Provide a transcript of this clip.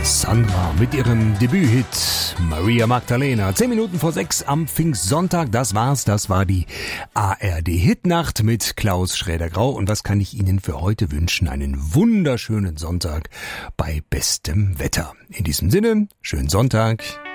Sandra mit ihrem Debüthit Maria Magdalena. 10 Minuten vor 6 am Pfingstsonntag, das war's. Das war die ARD-Hitnacht mit Klaus Schräder-Grau. Und was kann ich Ihnen für heute wünschen? Einen wunderschönen Sonntag bei bestem Wetter. In diesem Sinne, schönen Sonntag.